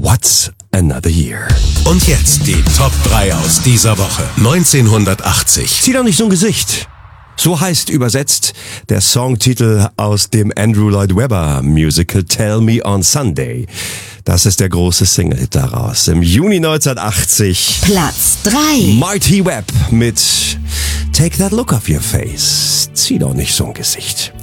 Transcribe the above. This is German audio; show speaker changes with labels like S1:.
S1: What's Another Year.
S2: Und jetzt die Top 3 aus dieser Woche. 1980.
S1: Zieh doch nicht so ein Gesicht. So heißt übersetzt der Songtitel aus dem Andrew Lloyd Webber Musical Tell Me on Sunday. Das ist der große Single daraus. Im Juni 1980.
S3: Platz 3.
S1: Marty Webb mit Take That Look Off Your Face. Zieh doch nicht so ein Gesicht.